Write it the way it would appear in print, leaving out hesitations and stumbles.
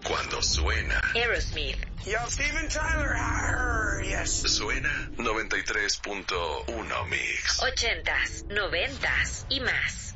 cuando suena Aerosmith. Yo, Steven Tyler, yes. Suena 93.1 Mix. 80s, 90s y más.